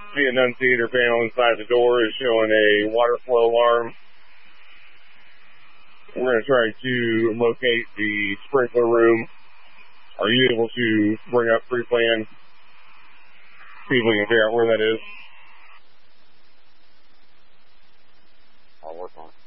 The annunciator panel inside the door is showing a water flow alarm. We're going to try to locate the sprinkler room. Are you able to bring up pre-plan? See if we can figure out where that is. I'll work on it.